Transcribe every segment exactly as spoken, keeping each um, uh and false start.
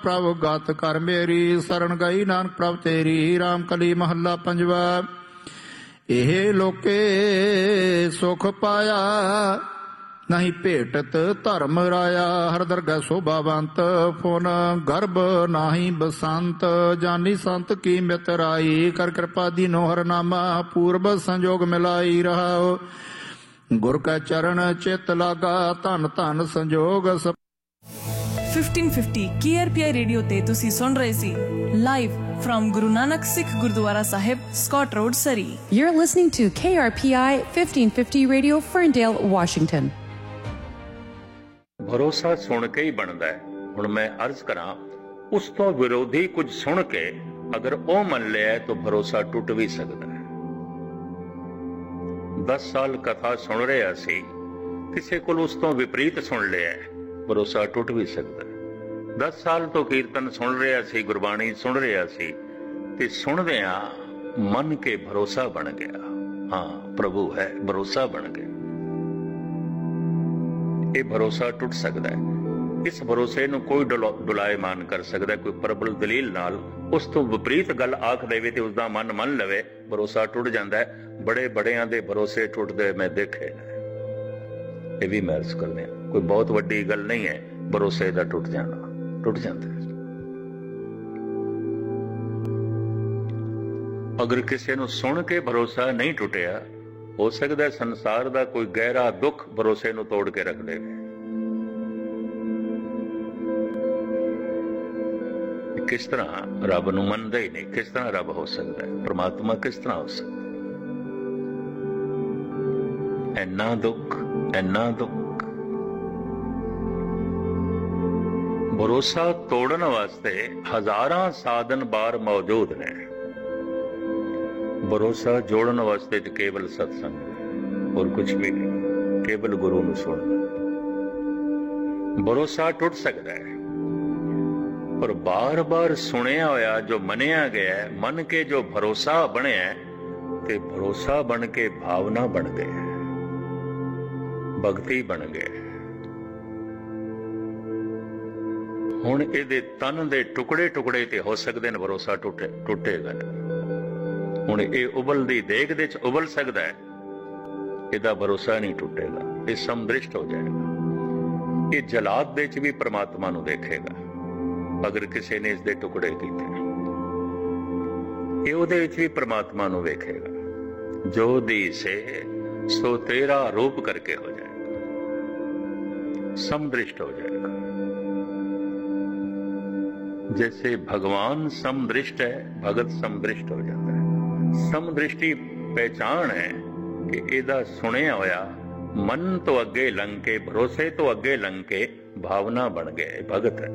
प्रभ गत कर मेरी शरण गई नानक प्रभ तेरी। राम कली महला पंजवा। एह लोके सुख पाया नहीं भेटत धर्म राया। हर दरगह शोभावंत फुन गर्भ नाही बसंत। जानी संत की मितराई कर कृपा दीनो हर नामा। पूर्व संजोग मिलाई रहा गुर का चरण चित लागा। धन धन संजोग फिफ्टीन फिफ्टी के आर पी आई रेडियो ते तुसी सुन रहे सी live from Guru Nanak Sikh gurdwara Sahib Scott road सरी। You're listening to K R P I fifteen fifty Radio Ferndale, Washington. भरोसा सुन के ही बनता है। हुण मैं अर्ज करा उस तो विरोधी कुछ सुन के अगर ओ मन लिया तो भरोसा टूट भी सकता है। दस साल कथा सुन रहा सी किसी को उस तो विपरीत सुन लिया भरोसा टूट भी सकता है। दस साल तो कीर्तन सुन रहा सी गुरबाणी सुन रहा सी ते सुनदिया मन के भरोसा बन गया। हाँ प्रभु है भरोसा बन गया। ये भरोसा टूट सकता है। इस भरोसे नूं कोई डुलायमान कर सकता है। कोई प्रबल दलील नाल उस तो विपरीत गल आख देवे ते उसदा मन मन लवे भरोसा टूट जाता है। बड़े बड़ियां दे भरोसे टूटदे मैं देखे ये भी मैं अर्ज करने। कोई बहुत वड्डी गल नहीं है भरोसे दा टूट जाना। टूट जाता है। अगर किसी नूं सुन के भरोसा नहीं टूटिया हो सकता है संसार दा कोई गहरा दुख भरोसे नूं तोड़ के रख दे। किस तरह रब नूं मनदा ही नहीं। किस तरह रब हो सकता है। परमात्मा किस तरह हो सकता है। इन्ना दुख इन्ना दुख। भरोसा तोड़न वास्ते हजारां साधन बार मौजूद ने। भरोसा जोड़न वास्ते तो केवल सत्संग और कुछ भी नहीं। केवल गुरु नूं सुनना। भरोसा टूट सकता है पर बार बार सुनिया होया जो मनिया गया है मन के जो भरोसा बने ते भरोसा बन के भावना बन गए भगती बन गए। हुण इहदे तन दे टुकड़े टुकड़े ते हो सकते हैं भरोसा टूटे टूटेगा। हुण ये उबलदी देग दे च उबल सकता है इहदा भरोसा नहीं टूटेगा। ये समदृष्ट हो जाएगा। ये जलाद दे च भी परमात्मा नूं देखेगा अगर किसी ने इसके टुकड़े कीते। ये उहदे विच भी परमात्मा नूं वेखेगा। जो दी से सो तेरा रूप करके हो जाएगा। समदृष्ट हो जाएगा। जैसे भगवान समदृष्ट है भगत समदृष्ट हो जाता है। समदृष्टि पहचान है कि इहदा सुनिया होया मन तो अगे लंघ के भरोसे तो अगे लंघ के भावना बन गए भगत है।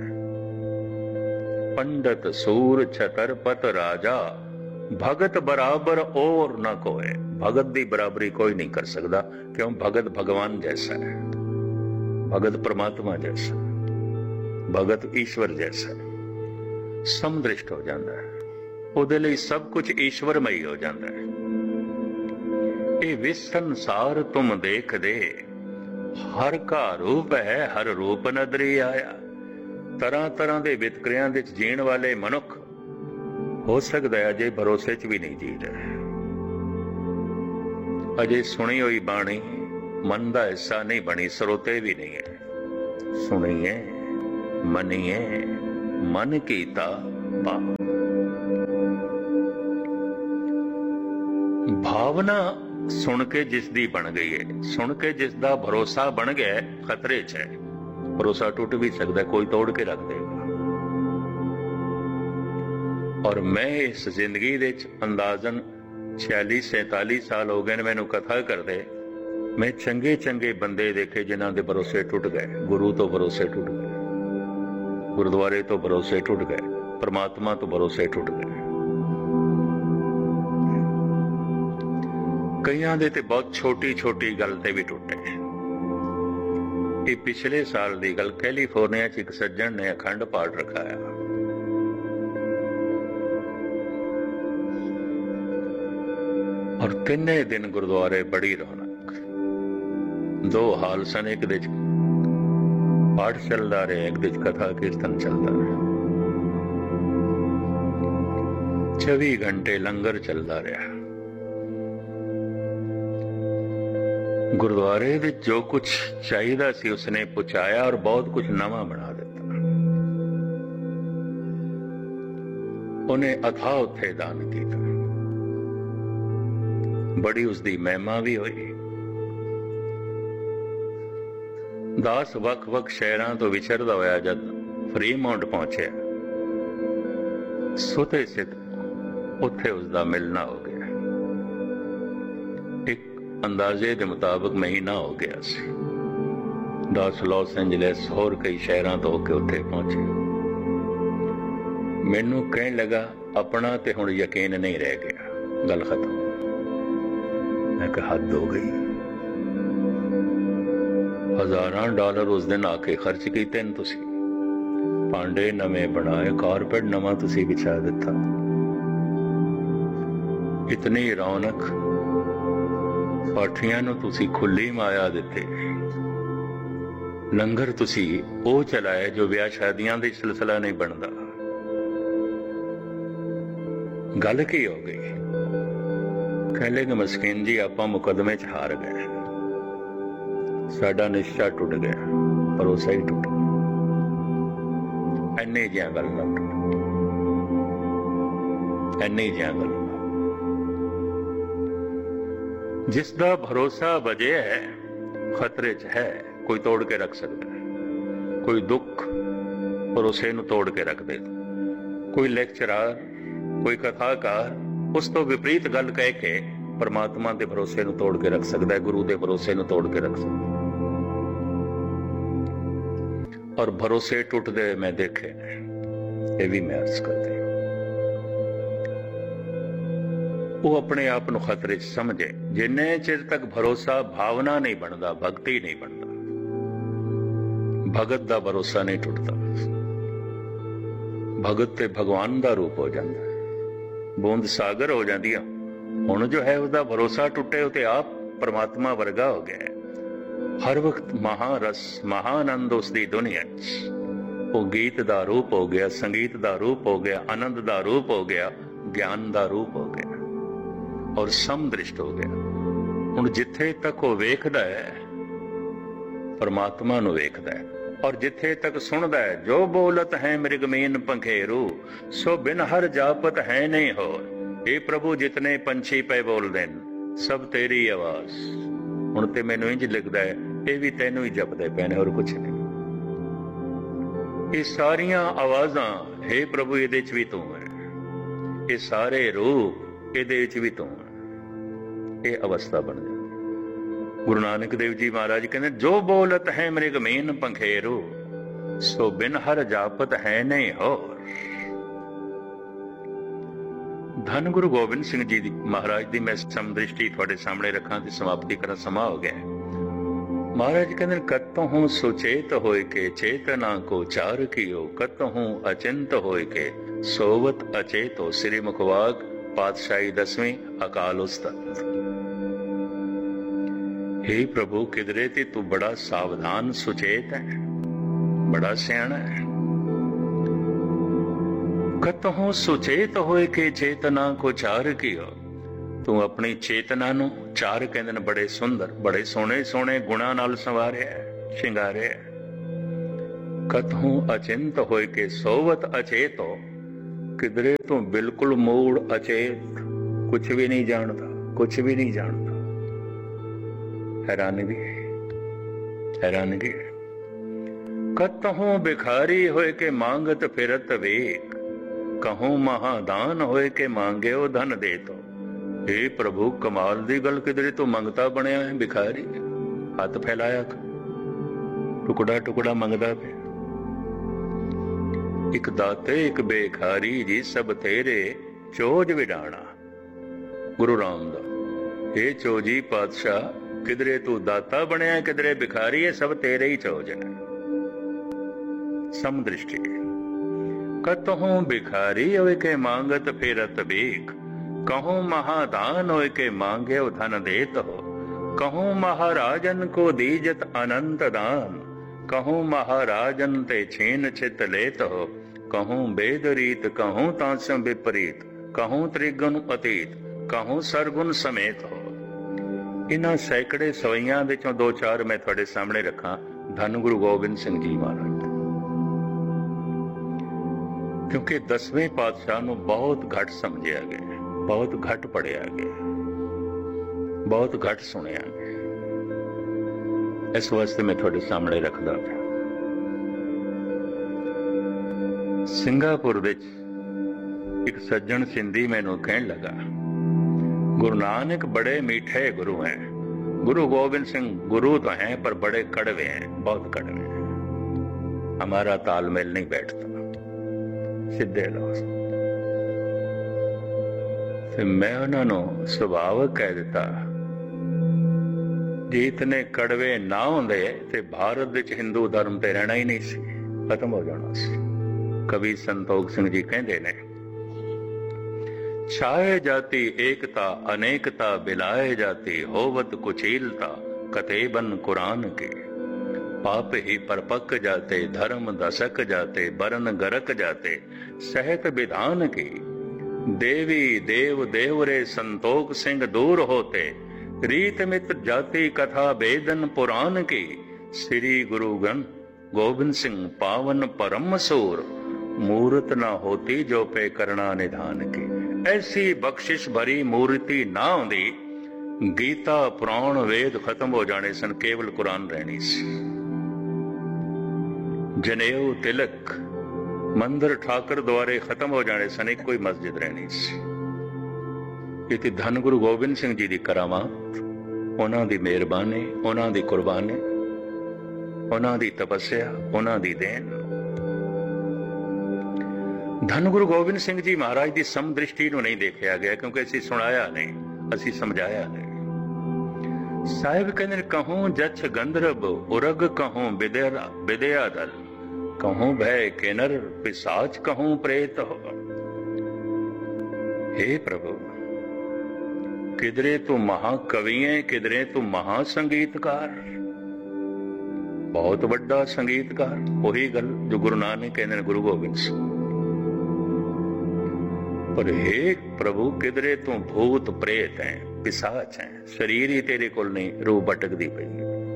पंडित सूर छतरपत राजा भगत बराबर और न कोई। भगत की बराबरी कोई नहीं कर सकता क्यों भगत भगवान जैसा है। भगत परमात्मा जैसा भगत ईश्वर जैसा है। समदृष्ट हो जाता है। उहदे लई सब कुछ ईश्वरमई हो जाता है। ये विस संसार तुम देख दे हर का रूप है हर रूप नदरी आया। तरह तरह के वितकरियां दे जीण वाले मनुख हो सकता है अजे भरोसे च भी नहीं जी रहे। अजे सुनी हुई बाणी मन का हिस्सा नहीं बनी सरोते भी नहीं है। सुनिए मनिए मन कीता पाप। भावना सुन के जिसदी बन गई है सुन के जिसदा भरोसा बन गया खतरे च है। भरोसा टूट भी सकता है कोई तोड़ के रख देगा। और मैं इस जिंदगी दे अंदाजन छियाली सैताली साल हो गए मैनू कथा करदे। मैं चंगे चंगे बंदे देखे जिन्हां दे भरोसे टूट गए। गुरु तो भरोसे टूट गए गुरुद्वारे तो भरोसे टूट गए परमात्मा तो भरोसे टूट गए। कईयां दे ते बहुत छोटी छोटी गल ते भी टूटे। ये पिछले साल दी गल कैलीफोर्निया च एक सज्जन ने अखंड पाठ रखाया। और तिने दिन गुरुद्वारे बड़ी रौनक। दो हाल सन एक दे पाठ चलता रहा एक दे कथा कीर्तन चलता रहा। चौबी घंटे लंगर चलता रहा। गुरुद्वारे विच जो कुछ चाहिए सी उसने पहुंचाया और बहुत कुछ नवा बना दिता। उन्हें अथाह उत्थे दान किया, बड़ी उसकी महिमा भी हुई। दास वख वख शहरां तो विचरदा होया जद फ्रीमाउंट पहुंचे, सुते सित उत्थे उसका मिलना हो गया। एक अंदाजे के मुताबिक महीना हो गया सी। दास लॉस एंजलिस होर कई शहरां तो होके उत्थे पहुंचे। मैनू कहने लगा अपना ते हुण यकीन नहीं रह गया, गल खत्म। मैं कहा हद हो गई। हजारां डॉलर उस दिन आके खर्च कीते न तुसी, भांडे नवे बनाए, कारपेट नवा तुसी बिछा दिता, इतनी रौनक, पाठियां नूं तुसी खुली माया दिते, लंगर तुसी ओ चलाए जो ब्याह शादियां दा सिलसिला नहीं बनदा। गल की हो गई? कह लगे मस्कीन जी आपां मुकदमे च हार गए, साडा निश्चा टुट गया, भरोसा ही टुट गया। इन्नी जिहां गल्लां इन्नी जिहां गल्लां जिसका भरोसा वजे है खतरे च है, कोई तोड़ के रख सकता है। कोई दुख भरोसे नूं तोड़ के रख दे, कोई लेक्चरार, कोई कथाकार उस तो विपरीत गल कह के परमात्मा के भरोसे नूं तोड़ के रख सकता है, गुरु के भरोसे नूं तोड़ के रख सकता है। और भरोसे टूटते मैं देखे, ये भी मैं अर्ज करते। वो अपने आप को खतरे च समझे। जिन्ने चिर तक भरोसा भावना नहीं बनता, भक्ति नहीं बनता, भगत का भरोसा नहीं टूटता। भगत ते भगवान का रूप हो जाता है, बूंद सागर हो जाती है। हुण जो है उसका भरोसा टुटे, उते आप परमात्मा वर्गा हो गया। हर वक्त महारस महानंद उसकी दुनिया च। वो गीत का रूप हो गया, संगीत का रूप हो गया, आनंद का रूप हो गया, ज्ञान का रूप हो गया और समदृष्ट हो गया। हुण जिथे तक वो वेखदा है परमात्मा नूं वेखदा है, और जिथे तक सुनदा है जो बोलत है मृगमीन पंखेरू, सो बिन हर जापत है नहीं होर। हे प्रभु जितने पंछी पे बोल देन सब तेरी आवाज। हुण ते मैनूं इंज लिखदा है ये भी तैनूं ही जपदे पैने और कुछ नहीं। ये सारियां आवाजां हे प्रभु इहदे च भी तू है, ये सारे रूप इहदे च भी तू है। ये अवस्था बन जाती। गुरु नानक देव जी महाराज कहते जो बोलत है मृगमीन पंखेरू, सो बिन हर जापत है नहीं होर। धन गुरु गोबिंद सिंह जी महाराज की मैं समदृष्टि थोड़े सामने रखा तो समाप्ति करा समा हो गया। महाराज कहते कतहूं सुचेत होय के चेतना को चार कियो, कतहूं अचिंत होय के सोवत अचेतो। श्री मुखवाग पातशाही दसवीं अकाल उस्तत। हे प्रभु किधरे ते तू बड़ा सावधान सुचेत है, बड़ा सियाणा है। कतहूं सुचेत होए के चेतना को चार कियो, तू अपनी चेतना नू चार कहंदे ने बड़े सुंदर, बड़े सोहणे सोहणे गुणां नाल संवारिया शिंगारिया। कतहूं अचिंत होए के सोवत अचेतो, किधरे तू बिल्कुल मूड अचेत, कुछ भी नहीं जानता, कुछ भी नहीं जानता। हैरानगी हैरानगी। कतहूं भिखारी होए के मांगत फिरत वेक, कहूं महादान होए के मांगे ओ धन दे तो। हे प्रभु कमाल दी गल किधरे तू मंगता बनया है भिखारी, हाथ फैलाया टुकड़ा टुकड़ा मंगदा पे। एक दाते एक बेखारी जी सब तेरे चोज विडाणा। गुरु रामदास हे चोजी पातशाह किधरे तू दाता बनया, किधरे भिखारी है, सब तेरे ही चोज है। समदृष्टि। कतहूं भिखारी होए के मांगत फिरत भीख, कहूं महादान होए के मांगे धन देत हो। कहूं महाराजन को दीजत अनंत दान, कहूं महाराजन ते छीन छित लेत हो। कहूं वेद रीत कहूं तासम विपरीत, कहूँ त्रिगुण अतीत, कहूँ सरगुण समेत हो। इन्हां सैकड़े सवैयां विचों दो चार मैं तुहाडे सामने रखां धन गुरु गोबिंद सिंह जी महाराज, क्योंकि दसवें पातशाह नूं बहुत घट समझिया गया, बहुत घट पढ़िया गया, बहुत घट सुनिया गया। इस वास्ते मैं तुहाडे सामने रखदा पिया। सिंगापुर विच एक सज्जन सिंधी मैनू कहण लगा, गुरु नानक बड़े मीठे गुरु हैं, गुरु गोबिंद सिंह गुरु तो हैं पर बड़े कड़वे हैं, बहुत कड़वे हैं, हमारा तालमेल नहीं बैठता। सीधे लफ्ज़ ते मैं उन्होंने सुभावक कह दिता, जे इतने कड़वे ना होंदे ते भारत विच हिंदू धर्म ते रहना ही नहीं सी, खत्म हो जाना सी। कवि संतोख सिंह जी कहते ने, छाए जाती एकता अनेकता बिलाए जाती, होवत कुचीलता कतेबन कुरान के, पाप ही परपक जाते धर्म दशक जाते, बरन गरक जाते सहत विधान की, देवी देव देवरे संतोख सिंह दूर होते, रीत मित जाति कथा वेदन पुराण की, श्री गुरुगन गोबिंद सिंह पावन परम सूर, मूर्त ना होती जो पे करना निधान की। ऐसी बख्शिश भरी मूर्ति ना होंदी, गीता पुराण वेद खत्म हो जाने सन, केवल कुरान रहनी सी। जनेऊ तिलक मंदिर ठाकर द्वारे खत्म हो जाने सन, एक कोई मस्जिद रहनी सी। इति धन गुरु गोबिंद सिंह जी दी करामात, उन्हां दी मेहरबानी, उन्हां दी कुर्बानी, उन्हां दी तपस्या, उन्हां दी देन। धन गुरु गोबिंद सिंह जी महाराज की समदृष्टि नूं नहीं देखा गया, क्योंकि असीं सुनाया नहीं, असीं समझाया नहीं। साहिब कहते कहूँ जछ गंधर्व उरग, कहूँ विद्या विद्या दल, कहूँ भय किन्नर पिशाच, कहूँ प्रेत हो। हे प्रभु, किधरे तू महाकवि है, किधरे तू महासंगीतकार, बहुत बड़ा संगीतकार। वही गल जो गुरु नानक कहते गुरु गोबिंद सिंह। पर हे प्रभु, किधरे तू भूत प्रेत है, पिशाच है, शरीर ही तेरे कोल नहीं, रूह भटकदी पई।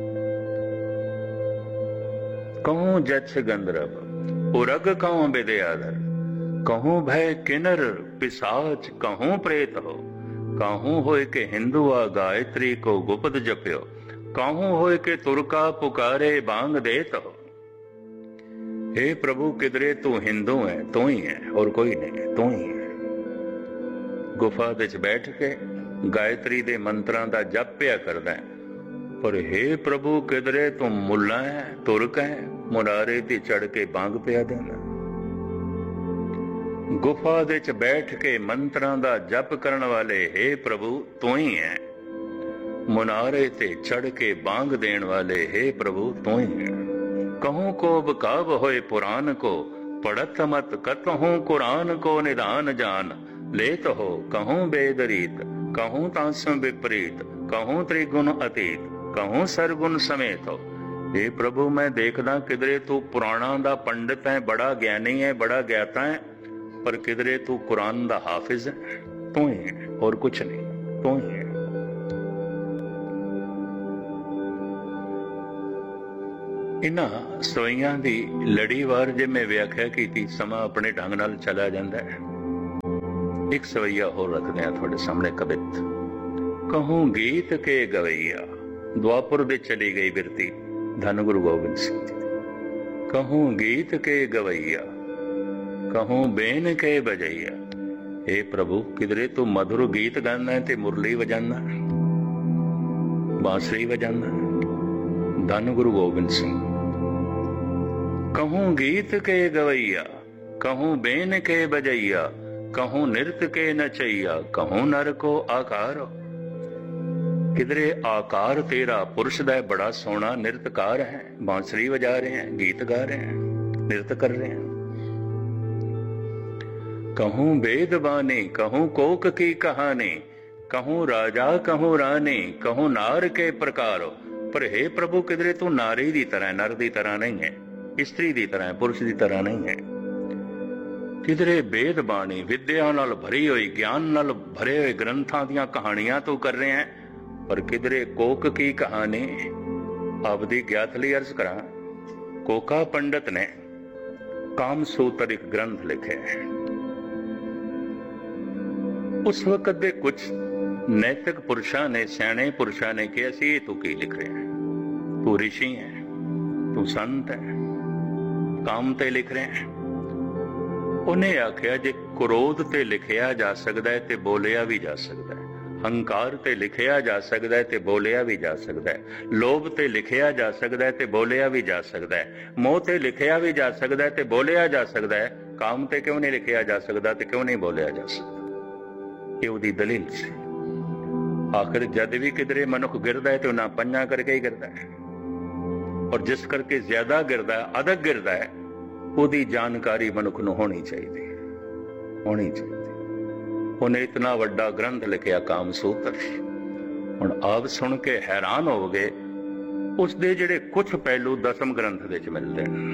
कहूँ जछ गंधर्व उरग, कहूँ विद्याधर, कहूँ भय किन्नर पिशाच, कहूँ प्रेत हो। कहूँ होए के हिंदुआ गायत्री को गुप्त जप्यो, कहूँ होए के तुरका पुकारे बांग देत हो। हे प्रभु, किधरे तू हिंदू है, तू ही है, और कोई नहीं, तू ही है। गुफा विच बैठ के गायत्री दे मंत्रां दा जप पिया करदा है, पर हे प्रभु, किधरे तू मुल्ला है, तुरक है, मुनारे ते चढ़ के बांग पिया देना। गुफा विच बैठ के मंत्रां दा जप करन वाले हे प्रभु तू ही है, मुनारे ते चढ़ के बांग देण वाले हे प्रभु तू ही है। कहूँ को बकाब होए पुराण को, पढ़त मत कतहूँ कुरान को निदान जान, लेत हो कहूँ बेदरीत, कहूँ तासम विपरीत, कहूँ त्रिगुण अतीत, कहूँ सरगुण समेत हो। हे प्रभु, मैं देखदा किधरे तू पुराणा दा पंडित है, बड़ा ज्ञानी है, बड़ा ज्ञाता है, पर किधरे तू कुरान दा हाफिज है, तू ही है और कुछ नहीं, तू ही है। इन्हां सोइयां दी लड़ीवार जे मैं व्याख्या की, समा अपने ढंग नाल चला जाता है। एक सवैया होर रखते हैं थोड़े सामने कवित। कहूँ गीत के गवैया, द्वापुर दे चली गई बिरती धन गुरु गोबिंद सिंह जी। कहूँ गीत के गवैया, कहूँ बेन के बजैया। हे प्रभु, किधरे तू मधुर गीत गाना है ते मुरली बजाना, बांसुरी बजाना। धन गुरु गोबिंद सिंह। कहूँ गीत के गवैया, कहूँ बेन के बजैया, कहूँ नृत्य के नचैया, कहूँ नर को आकार। किधरे आकार तेरा पुरुष दा बड़ा सोना नृत्यकार है, बांसुरी बजा रहे हैं, गीत गा रहे हैं, नृत्य कर रहे हैं। कहूँ वेद बानी, कहूँ कोक की कहानी, कहूँ राजा कहूँ रानी, कहूँ नार के प्रकारो। पर हे प्रभु, किधरे तू नारी दी तरह, नर दी तरह नहीं है, स्त्री दी तरह, पुरुष दी तरह नहीं है। ਕਿਧਰੇ ਵੇਦ ਬਾਣੀ ਵਿਦਿਆ ਨਾਲ ਭਰੀ ਹੋਈ, ਗਿਆਨ ਨਾਲ ਭਰੇ ਹੋਏ ਗ੍ਰੰਥਾਂ ਦੀਆਂ ਕਹਾਣੀਆਂ ਤੂੰ ਕਰ ਰਿਹਾ, ਪਰ ਕਿਧਰੇ ਕੋਕ ਕੀ ਕਹਾਣੀ। ਆਪਦੀ ਗਿਆਤ ਲਈ ਅਰਜ਼ ਕਰਾਂ, ਕੋਕਾ ਪੰਡਤ ਨੇ ਕਾਮ ਸੂਤਰ ਇੱਕ ਗ੍ਰੰਥ ਲਿਖਿਆ ਹੈ। ਉਸ ਵਕਤ ਦੇ ਕੁਝ ਨੈਤਿਕ ਪੁਰਸ਼ਾਂ ਨੇ, ਸਿਆਣੇ ਪੁਰਸ਼ਾਂ ਨੇ ਕਿਹਾ ਸੀ, ਇਹ ਤੂੰ ਕੀ ਲਿਖ ਰਿਹਾ ਹੈ? ਤੂੰ ਰਿਸ਼ੀ ਹੈ, ਤੂੰ ਸੰਤ ਹੈ, ਕਾਮ ਤੇ ਲਿਖ ਰਿਹਾ ਹੈ। ਉਹਨੇ ਆਖਿਆ, ਜੇ ਕ੍ਰੋਧ ਤੇ ਲਿਖਿਆ ਜਾ ਸਕਦਾ ਹੈ ਤੇ ਬੋਲਿਆ ਵੀ ਜਾ ਸਕਦਾ ਹੈ, ਹੰਕਾਰ ਤੇ ਲਿਖਿਆ ਜਾ ਸਕਦਾ ਹੈ ਤੇ ਬੋਲਿਆ ਵੀ ਜਾ ਸਕਦਾ ਹੈ, ਲੋਭ ਤੇ ਲਿਖਿਆ ਜਾ ਸਕਦਾ ਹੈ ਤੇ ਬੋਲਿਆ ਵੀ ਜਾ ਸਕਦਾ ਹੈ, ਮੋਹ ਤੇ ਲਿਖਿਆ ਵੀ ਜਾ ਸਕਦਾ ਹੈ ਤੇ ਬੋਲਿਆ ਜਾ ਸਕਦਾ ਹੈ, ਕਾਮ ਤੇ ਕਿਉਂ ਨਹੀਂ ਲਿਖਿਆ ਜਾ ਸਕਦਾ ਤੇ ਕਿਉਂ ਨਹੀਂ ਬੋਲਿਆ ਜਾ ਸਕਦਾ? ਇਹ ਉਹਦੀ ਦਲੀਲ ਸੀ। ਆਖਿਰ ਜਦ ਵੀ ਕਿਧਰੇ ਮਨੁੱਖ ਗਿਰਦਾ ਹੈ ਤੇ ਉਹਨਾਂ ਪੰਜਾਂ ਕਰਕੇ ਹੀ ਗਿਰਦਾ ਹੈ, ਔਰ ਜਿਸ ਕਰਕੇ ਜ਼ਿਆਦਾ ਗਿਰਦਾ ਹੈ, ਅਧਿਕ ਗਿਰਦਾ ਹੈ, ਉਹਦੀ ਜਾਣਕਾਰੀ ਮਨੁੱਖ ਨੂੰ ਹੋਣੀ ਚਾਹੀਦੀ ਹੋਣੀ ਚਾਹੀਦੀ ਉਹਨੇ ਇਤਨਾ ਵੱਡਾ ਗ੍ਰੰਥ ਲਿਖਿਆ ਕਾਮ ਸੂਤਰ। ਹੁਣ ਆਪ ਸੁਣ ਕੇ ਹੈਰਾਨ ਹੋਵੋਗੇ, ਉਸ ਦੇ ਜਿਹੜੇ ਕੁਝ ਪਹਿਲੂ ਦਸਮ ਗ੍ਰੰਥ ਵਿੱਚ ਮਿਲਦੇ ਨੇ।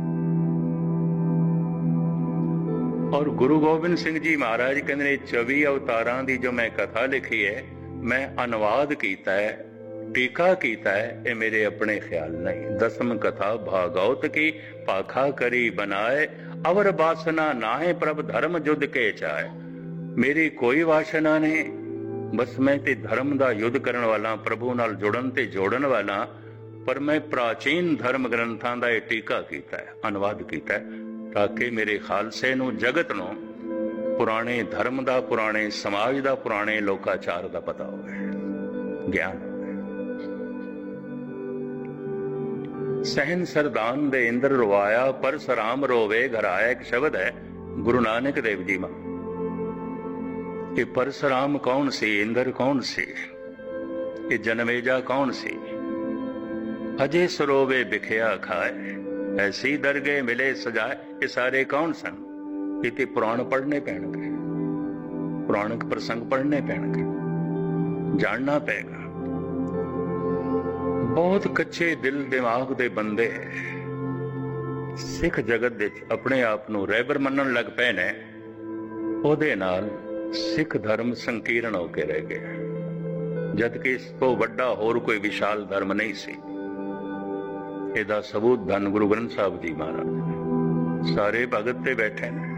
ਔਰ ਗੁਰੂ ਗੋਬਿੰਦ ਸਿੰਘ ਜੀ ਮਹਾਰਾਜ ਕਹਿੰਦੇ ਨੇ, ਚੌਵੀ ਅਵਤਾਰਾਂ ਦੀ ਜੋ ਮੈਂ ਕਥਾ ਲਿਖੀ ਹੈ, ਮੈਂ ਅਨੁਵਾਦ ਕੀਤਾ ਹੈ, ਟੀਕਾ ਕੀਤਾ ਹੈ, ਇਹ ਮੇਰੇ ਆਪਣੇ ਖਿਆਲ ਨਹੀਂ। ਦਸਮ ਕਥਾ ਭਾਗਵਤ ਕੀ ਪਾਖਾ ਕਰੀ ਬਣਾਏ, ਅਵਰ ਬਾਸਨਾ ਨਾਹੇ ਪ੍ਰਭ ਧਰਮ ਜੁਦ ਕੇ ਚਾਏ। ਮੇਰੀ ਕੋਈ ਵਾਸ਼ਨਾ ਨਹੀਂ, ਬਸ ਮੈਂ ਤੇ ਧਰਮ ਦਾ ਯੁੱਧ ਕਰਨ ਵਾਲਾ, ਪ੍ਰਭੂ ਨਾਲ ਜੁੜਨ ਤੇ ਜੋੜਨ ਵਾਲਾ। ਪਰ ਮੈਂ ਪ੍ਰਾਚੀਨ ਧਰਮ ਗ੍ਰੰਥਾਂ ਦਾ ਇਹ ਟੀਕਾ ਕੀਤਾ ਹੈ, ਅਨੁਵਾਦ ਕੀਤਾ ਹੈ, ਤਾਂ ਕਿ ਮੇਰੇ ਖਾਲਸੇ ਨੂੰ, ਜਗਤ ਨੂੰ ਪੁਰਾਣੇ ਧਰਮ ਦਾ, ਪੁਰਾਣੇ ਸਮਾਜ ਦਾ, ਪੁਰਾਣੇ ਲੋਕਾਚਾਰ ਦਾ ਪਤਾ ਹੋਵੇ, ਗਿਆਨ। ਸਹਿਨ ਸਰਦਾਨ ਦੇ ਇੰਦਰ ਰਵਾਇਆ, ਪਰਸਰਾਮ ਰੋਵੇ ਘਰ ਆਇਆ, ਇੱਕ ਸ਼ਬਦ ਹੈ ਗੁਰੂ ਨਾਨਕ ਦੇਵ ਜੀ ਮਾ। ਇਹ ਪਰਸਰਾਮ ਕੌਣ ਸੀ? ਇੰਦਰ ਕੌਣ ਸੀ? ਇਹ ਜਨਮੇਜਾ ਕੌਣ ਸੀ? ਅਜੇ ਸਰੋਵੇ ਬਿਖਿਆ ਖਾਏ, ਐਸੀ ਦਰਗੇ ਮਿਲੇ ਸਜਾਏ, ਇਹ ਸਾਰੇ ਕੌਣ ਸਨ? ਇਹ ਤੇ ਪੁਰਾਣ ਪੜ੍ਹਨੇ ਪੈਣਗੇ, ਪੁਰਾਣਕ ਪ੍ਰਸੰਗ ਪੜ੍ਹਨੇ ਪੈਣਗੇ, ਜਾਣਨਾ ਪਏਗਾ। ਬਹੁਤ ਕੱਚੇ ਦਿਲ ਦਿਮਾਗ ਦੇ ਬੰਦੇ ਸਿੱਖ ਜਗਤ ਵਿੱਚ ਆਪਣੇ ਆਪ ਨੂੰ ਰਹਿਬਰ ਮੰਨਣ ਲੱਗ ਪਏ ਨੇ। ਉਹਦੇ ਨਾਲ ਸਿੱਖ ਧਰਮ ਸੰਕੀਰਣ ਹੋ ਕੇ ਰਹਿ ਗਿਆ, ਜਦ ਕਿ ਇਸ ਤੋਂ ਵੱਡਾ ਹੋਰ ਕੋਈ ਵਿਸ਼ਾਲ ਧਰਮ ਨਹੀਂ ਸੀ। ਇਹਦਾ ਸਬੂਤ ਧੰਨ ਗੁਰੂ ਗ੍ਰੰਥ ਸਾਹਿਬ ਜੀ ਮਹਾਰਾਜ। ਸਾਰੇ ਭਗਤ ਤੇ ਬੈਠੇ ਨੇ,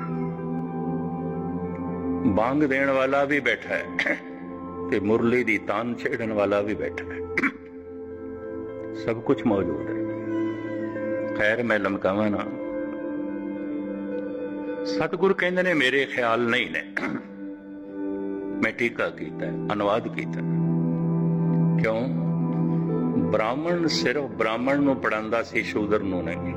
ਬਾਂਗ ਦੇਣ ਵਾਲਾ ਵੀ ਬੈਠਾ ਹੈ ਤੇ ਮੁਰਲੀ ਦੀ ਤਾਨ ਛੇੜਨ ਵਾਲਾ ਵੀ ਬੈਠਾ ਹੈ, ਸਭ ਕੁਝ ਮੌਜੂਦ ਹੈ। ਖੈਰ, ਮੈਂ ਲਮਕਾਵਾਂ ਨਾ। ਸਤਿਗੁਰ ਕਹਿੰਦੇ ਨੇ ਮੇਰੇ ਖਿਆਲ ਨਹੀਂ ਨੇ, ਮੈਂ ਟੀਕਾ ਕੀਤਾ, ਅਨੁਵਾਦ ਕੀਤਾ। ਕਿਉਂ? ਬ੍ਰਾਹਮਣ ਸਿਰਫ ਬ੍ਰਾਹਮਣ ਨੂੰ ਪੜਾਉਂਦਾ ਸੀ, ਸ਼ੂਦਰ ਨੂੰ ਨਹੀਂ।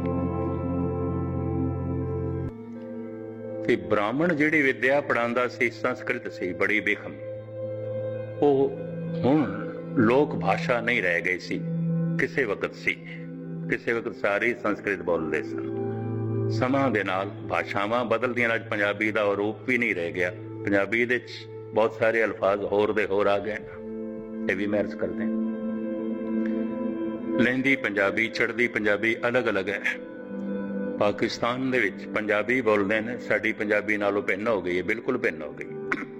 ਤੇ ਬ੍ਰਾਹਮਣ ਜਿਹੜੀ ਵਿਦਿਆ ਪੜਾਉਂਦਾ ਸੀ, ਸੰਸਕ੍ਰਿਤ ਸੀ, ਬੜੀ ਬੇਖਮ। ਉਹ ਹੁਣ ਲੋਕ ਭਾਸ਼ਾ ਨਹੀਂ ਰਹਿ ਗਈ ਸੀ, ਕਿਸੇ ਵਕਤ ਸੀ, ਕਿਸੇ ਵਕਤ ਸਾਰੇ ਸੰਸਕ੍ਰਿਤ ਬੋਲਦੇ ਸਨ। ਸਮਾਂ ਦੇ ਨਾਲ ਭਾਸ਼ਾਵਾਂ ਬਦਲਦੀਆਂ, ਅੱਜ ਪੰਜਾਬੀ ਦਾ ਰੂਪ ਵੀ ਨਹੀਂ ਰਹਿ ਗਿਆ। ਪੰਜਾਬੀ ਦੇ ਬਹੁਤ ਸਾਰੇ ਅਲਫਾਜ਼ ਹੋਰ ਦੇ ਹੋਰ ਆ ਗਏ, ਇਹ ਵੀ ਮੈਂ ਅਰਜ਼ ਕਰਦੇ। ਲਹਿੰਦੀ ਪੰਜਾਬੀ, ਚੜ੍ਹਦੀ ਪੰਜਾਬੀ ਅਲੱਗ ਅਲੱਗ ਹੈ। ਪਾਕਿਸਤਾਨ ਦੇ ਵਿੱਚ ਪੰਜਾਬੀ ਬੋਲਦੇ ਨੇ, ਸਾਡੀ ਪੰਜਾਬੀ ਨਾਲੋਂ ਭਿੰਨ ਹੋ ਗਈ ਹੈ, ਬਿਲਕੁਲ ਭਿੰਨ ਹੋ ਗਈ।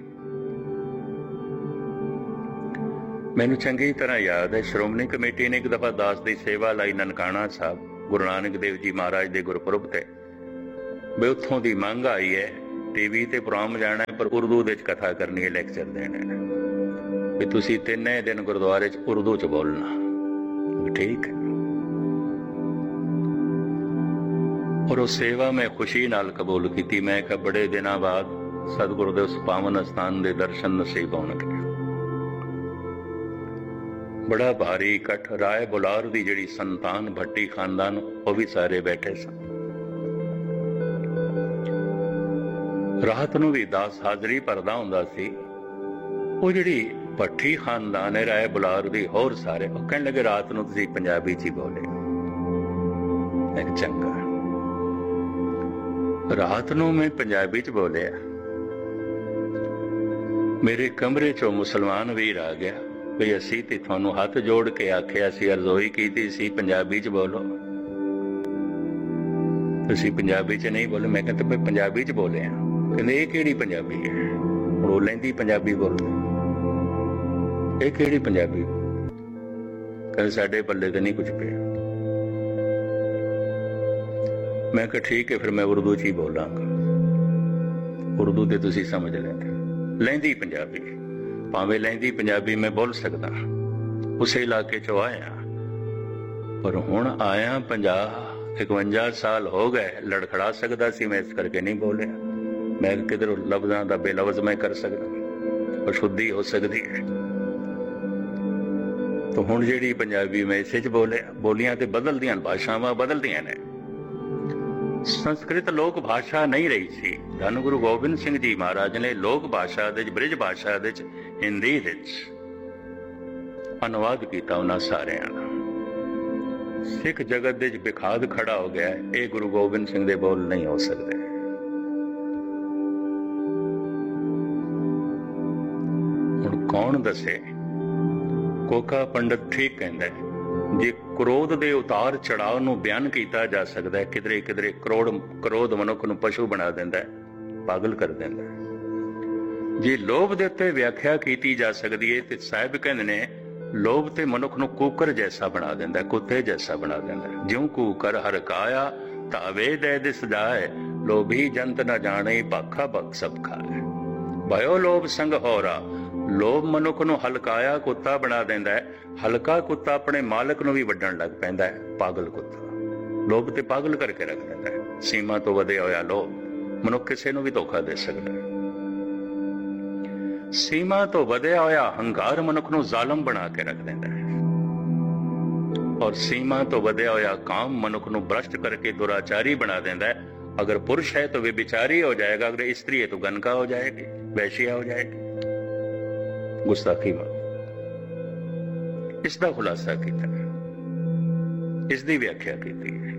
ਮੈਨੂੰ ਚੰਗੀ ਤਰ੍ਹਾਂ ਯਾਦ ਹੈ, ਸ਼੍ਰੋਮਣੀ ਕਮੇਟੀ ਨੇ ਇੱਕ ਦਫਾ ਦਾਸ ਦੀ ਸੇਵਾ ਲਈ ਨਨਕਾਣਾ ਸਾਹਿਬ, ਗੁਰੂ ਨਾਨਕ ਦੇਵ ਜੀ ਮਹਾਰਾਜ ਦੇ ਗੁਰਪੁਰਬ ਤੇ, ਵੀ ਉੱਥੋਂ ਦੀ ਮੰਗ ਆਈ ਹੈ ਟੀਵੀ ਤੇ ਪ੍ਰੋਗਰਾਮ ਜਾਣਾ, ਪਰ ਉਰਦੂ ਦੇ ਵਿੱਚ ਕਥਾ ਕਰਨੀ ਹੈ, ਲੈਕਚਰ ਦੇਣੇ ਨੇ, ਵੀ ਤੁਸੀਂ ਤਿੰਨੇ ਦਿਨ ਗੁਰਦੁਆਰੇ 'ਚ ਉਰਦੂ 'ਚ ਬੋਲਣਾ। ਠੀਕ ਹੈ। ਔਰ ਉਹ ਸੇਵਾ ਮੈਂ ਖੁਸ਼ੀ ਨਾਲ ਕਬੂਲ ਕੀਤੀ। ਮੈਂ ਕਿਹਾ ਬੜੇ ਦਿਨਾਂ ਬਾਅਦ ਸਤਿਗੁਰੂ ਦੇ ਉਸ ਪਾਵਨ ਸਥਾਨ ਦੇ ਦਰਸ਼ਨ ਨਸੀਬ ਹੋਣਗੇ। ਬੜਾ ਭਾਰੀ ਇਕੱਠ, ਰਾਏ ਬੁਲਾਰ ਦੀ ਜਿਹੜੀ ਸੰਤਾਨ, ਭੱਟੀ ਖਾਨਦਾਨ, ਉਹ ਵੀ ਸਾਰੇ ਬੈਠੇ ਸਨ। ਰਾਤ ਨੂੰ ਵੀ ਦਾਸ ਹਾਜ਼ਰੀ ਭਰਦਾ ਹੁੰਦਾ ਸੀ। ਉਹ ਜਿਹੜੀ ਭੱਟੀ ਖਾਨਦਾਨ ਹੈ, ਰਾਏ ਬੁਲਾਰ ਦੀ, ਹੋਰ ਸਾਰੇ, ਉਹ ਕਹਿਣ ਲੱਗੇ ਰਾਤ ਨੂੰ ਤੁਸੀਂ ਪੰਜਾਬੀ 'ਚ ਹੀ ਬੋਲੇ। ਮੈਂ ਚੰਗਾ, ਰਾਤ ਨੂੰ ਮੈਂ ਪੰਜਾਬੀ 'ਚ ਬੋਲਿਆ। ਮੇਰੇ ਕਮਰੇ 'ਚੋਂ ਮੁਸਲਮਾਨ ਵੀਰ ਆ ਗਿਆ ਵੀ ਅਸੀਂ ਤੇ ਤੁਹਾਨੂੰ ਹੱਥ ਜੋੜ ਕੇ ਆਖਿਆ ਸੀ, ਅਰਜ਼ੋਈ ਕੀਤੀ ਸੀ ਪੰਜਾਬੀ 'ਚ ਬੋਲੋ। ਤੁਸੀਂ ਪੰਜਾਬੀ ਚ ਨਹੀਂ ਬੋਲੇ। ਮੈਂ ਕਹਿੰਦਾ ਮੈਂ ਪੰਜਾਬੀ ਚ ਬੋਲਿਆ। ਕਹਿੰਦੇ ਇਹ ਕਿਹੜੀ ਪੰਜਾਬੀ ਹੈ? ਹੁਣ ਉਹ ਲਹਿੰਦੀ ਪੰਜਾਬੀ ਬੋਲਦੇ, ਇਹ ਕਿਹੜੀ ਪੰਜਾਬੀ? ਕਹਿੰਦੇ ਸਾਡੇ ਪੱਲੇ ਤੇ ਨਹੀਂ ਕੁਝ ਪਿਆ। ਮੈਂ ਕਿਹਾ ਠੀਕ ਹੈ, ਫਿਰ ਮੈਂ ਉਰਦੂ ਚ ਹੀ ਬੋਲਾਂਗਾ। ਉਰਦੂ ਤੇ ਤੁਸੀਂ ਸਮਝ ਲੈਂਦੇ। ਲਹਿੰਦੀ ਪੰਜਾਬੀ, ਭਾਵੇਂ ਲਹਿੰਦੀ ਪੰਜਾਬੀ ਮੈਂ ਬੋਲ ਸਕਦਾ, ਉਸੇ ਇਲਾਕੇ ਚੋਂ ਆਇਆ, ਪਰ ਹੁਣ ਆਇਆ ਪੰਜਾਹ ਇਕਵੰਜਾ ਸਾਲ ਹੋ ਗਏ। ਲੜਖੜਾ ਸਕਦਾ ਸੀ ਮੈਂ, ਇਸ ਕਰਕੇ ਨਹੀਂ ਬੋਲਿਆ। ਮੈਂ ਕਿਧਰੋਂ ਲਫ਼ਜ਼ਾਂ ਦਾ ਬੇਲਫ਼ਜ਼ ਮੈਂ ਕਰ ਸਕਦਾ, ਅਸ਼ੁੱਧੀ ਹੋ ਸਕਦੀ ਹੈ। ਤਾਂ ਹੁਣ ਜਿਹੜੀ ਪੰਜਾਬੀ ਮੈਂ ਇਸੇ ਚ ਬੋਲਿਆ, ਬੋਲੀਆਂ ਤੇ ਬਦਲਦੀਆਂ, ਭਾਸ਼ਾਵਾਂ ਬਦਲਦੀਆਂ ਨੇ। ਸੰਸਕ੍ਰਿਤ ਲੋਕ ਭਾਸ਼ਾ ਨਹੀਂ ਰਹੀ ਸੀ। ਧੰਨ ਗੁਰੂ ਗੋਬਿੰਦ ਸਿੰਘ ਜੀ ਮਹਾਰਾਜ ਨੇ ਲੋਕ ਭਾਸ਼ਾ ਦੇ, ਬ੍ਰਿਜ ਭਾਸ਼ਾ ਦੇ, ਹਿੰਦੀ ਦੇ ਅਨੁਵਾਦ ਕੀਤਾ ਉਹਨਾਂ ਸਾਰਿਆਂ ਦਾ। ਸਿੱਖ ਜਗਤ ਦੇ ਵਿਖਾਦ ਖੜਾ ਹੋ ਗਿਆ, ਇਹ ਗੁਰੂ ਗੋਬਿੰਦ ਸਿੰਘ ਦੇ ਬੋਲ ਨਹੀਂ ਹੋ ਸਕਦੇ। ਹੁਣ ਕੌਣ ਦੱਸੇ? ਕੋਕਾ ਪੰਡਤ ਠੀਕ ਕਹਿੰਦਾ, ਜੇ ਕ੍ਰੋਧ ਦੇ ਉਤਾਰ ਚੜਾਅ ਨੂੰ ਬਿਆਨ ਕੀਤਾ ਜਾ ਸਕਦਾ ਹੈ, ਕਿਧਰੇ ਕਿਧਰੇ ਕਰੋੜ ਕ੍ਰੋਧ ਮਨੁੱਖ ਨੂੰ ਪਸ਼ੂ ਬਣਾ ਦਿੰਦਾ ਹੈ, ਪਾਗਲ ਕਰ ਦਿੰਦਾ ਹੈ। ਜੇ ਲੋਭ ਦੇ ਉੱਤੇ ਵਿਆਖਿਆ ਕੀਤੀ ਜਾ ਸਕਦੀ ਹੈ ਤੇ ਸਾਹਿਬ ਕਹਿੰਦੇ ਨੇ ਲੋਭ ਤੇ ਮਨੁੱਖ ਨੂੰ ਕੂਕਰ ਜੈਸਾ ਬਣਾ ਦਿੰਦਾ, ਕੁੱਤੇ ਜੈਸਾ ਬਣਾ ਦਿੰਦਾ। ਜਿਉਂ ਕੂਕਰ ਹਰ ਕਾਇਆ ਤਾਵੇ ਦੇ ਦਿਸ ਜਾਏ, ਲੋਭੀ ਜੰਤ ਨਾ ਜਾਣੇ ਭਾਖਾ ਭਖ ਸਭ ਖਾਏ। ਭਇਓ ਲੋਭ ਸੰਗ ਹੋਰਾ, ਲੋਭ ਮਨੁੱਖ ਨੂੰ ਹਲਕਾਇਆ ਕੁੱਤਾ ਬਣਾ ਦਿੰਦਾ ਹੈ। ਹਲਕਾ ਕੁੱਤਾ ਆਪਣੇ ਮਾਲਕ ਨੂੰ ਵੀ ਵੱਢਣ ਲੱਗ ਪੈਂਦਾ ਹੈ, ਪਾਗਲ ਕੁੱਤਾ। ਲੋਭ ਤੇ ਪਾਗਲ ਕਰਕੇ ਰੱਖ ਦਿੰਦਾ ਹੈ। ਸੀਮਾ ਤੋਂ ਵਧਿਆ ਹੋਇਆ ਲੋਭ ਮਨੁੱਖ ਕਿਸੇ ਨੂੰ ਵੀ ਧੋਖਾ ਦੇ ਸਕਦਾ ਹੈ। ਸੀਮਾ ਤੋਂ ਵਧਿਆ ਹੋਇਆ ਹੰਕਾਰ ਮਨੁੱਖ ਨੂੰ ਜ਼ਾਲਮ ਬਣਾ ਕੇ ਰੱਖ ਦਿੰਦਾ ਹੈ। ਔਰ ਸੀਮਾ ਤੋਂ ਵਧਿਆ ਹੋਇਆ ਕਾਮ ਮਨੁੱਖ ਨੂੰ ਭ੍ਰਸ਼ਟ ਕਰਕੇ ਦੁਰਾਚਾਰੀ ਬਣਾ ਦਿੰਦਾ ਹੈ। ਅਗਰ ਪੁरुष है तो व्यभिचारी हो जाएगा, अगर स्त्री है तो गनका हो जाएगी, वैश्या हो जाएगी। गुस्ताखी में इसका खुलासा किया, इसकी व्याख्या की है।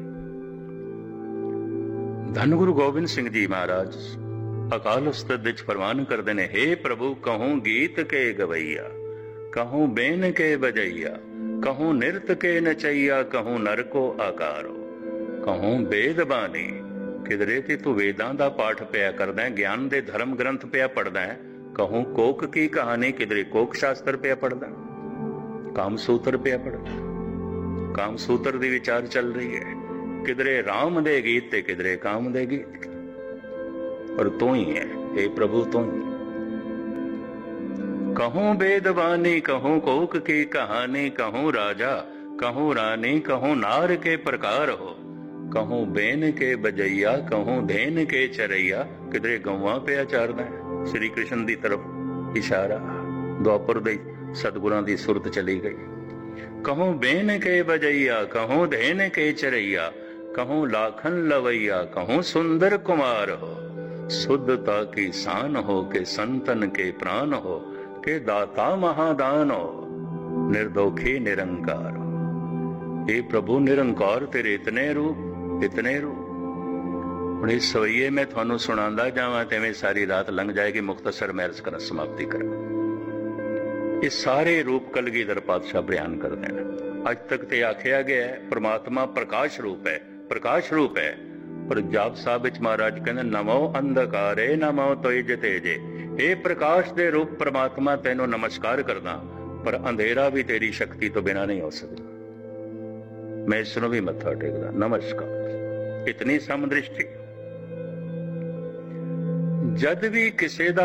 धन गुरु गोबिंद सिंह जी महाराज अकाल उस्ताद विच फरमान करते ने, हे प्रभु कहूं गीत के गवैया, कहूं बेन के बजैया, कहूं निरत के नचैया, कहूं नर को आकारो, कहूं वेद बानी। किधरे ते तू वेदां दा पाठ पिया करदा है, ज्ञान दे धर्म ग्रंथ पिया पढ़दा है। कहूं कोक की कहानी, किधरे कोक शास्त्र पिया पढ़दा, काम सूत्र पिया पढ़दा, काम सूत्र दी विचार चल रही है। किधरे राम दे गीत ते किधरे काम दे गीत। और तू ही है हे प्रभु, तू ही। कहूं वेदवानी, कहूं कोक की कहानी, कहूं राजा, कहूं रानी, कहूं नार के प्रकार हो, कहूं बेन के बजैया, कहूं धेन के चरैया। किधरे गौवां पे चारदा है, श्री कृष्ण दी तरफ इशारा। द्वापर दे सतगुरां दी सुरत चली गई। कहूं बेन के बजैया, कहूं धेन के चरैया, कहूं लाखन लवैया, कहूं सुंदर कुमार हो, शुद्धता की शान हो, के संतन के प्राण हो, के दाता महादान हो, निर्दोखी निरंकार हो। हे प्रभु निरंकार तेरे इतने रूप, इतने रूप। ਹੁਣ ਇਸ ਸਵਈਏ ਮੈਂ ਤੁਹਾਨੂੰ ਸੁਣਾਉਂਦਾ ਜਾਵਾਂ ਤੇ ਐਵੇਂ ਸਾਰੀ ਰਾਤ ਲੰਘ ਜਾਏਗੀ। ਮੁਖਤਸਰ ਮੈਂ ਅਰਜ਼ ਕਰਾਂ, ਸਮਾਪਤੀ ਕਰਾਂ। ਇਹ ਸਾਰੇ ਰੂਪ ਕਲਗੀਧਰ ਪਾਤਸ਼ਾਹ ਬਿਆਨ ਕਰਦੇ ਨੇ। ਅੱਜ ਤੱਕ ਤੇ ਆਖਿਆ ਗਿਆ ਹੈ ਪ੍ਰਮਾਤਮਾ ਪ੍ਰਕਾਸ਼ ਰੂਪ ਹੈ, ਪ੍ਰਕਾਸ਼ ਰੂਪ ਹੈ। ਪਰ ਜਾਪ ਸਾਹਿਬ ਵਿੱਚ ਮਹਾਰਾਜ ਕਹਿੰਦੇ ਨਮੋ ਅੰਧਕਾਰੇ ਨਮੋ ਤੋਇਜ ਤੇਜੇ। ਇਹ ਪ੍ਰਕਾਸ਼ ਦੇ ਰੂਪ ਪ੍ਰਮਾਤਮਾ ਤੈਨੂੰ ਨਮਸਕਾਰ ਕਰਦਾ, ਪਰ ਅੰਧੇਰਾ ਵੀ ਤੇਰੀ ਸ਼ਕਤੀ ਤੋਂ ਬਿਨਾਂ ਨਹੀਂ ਹੋ ਸਕਦਾ। मैं इसनों भी मत्था टेकदा। नमस्कार। इतनी समदृष्टि जद भी किसे दा